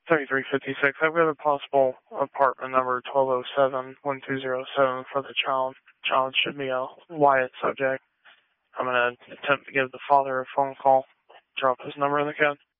3356. I've got a possible apartment number 1207-1207 for the child. Child should be a Wyatt subject. I'm going to attempt to give the father a phone call. Drop his number in the code.